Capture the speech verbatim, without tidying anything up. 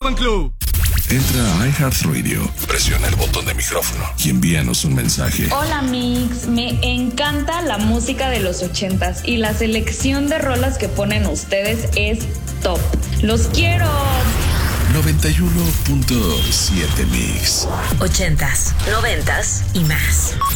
Fan Club. Entra a iHeartRadio, presiona el botón de micrófono y envíanos un mensaje. Hola Mix, me encanta la música de los ochentas y la selección de rolas que ponen ustedes es top. ¡Los quiero! noventa y uno punto siete Mix. Ochentas, noventas y más.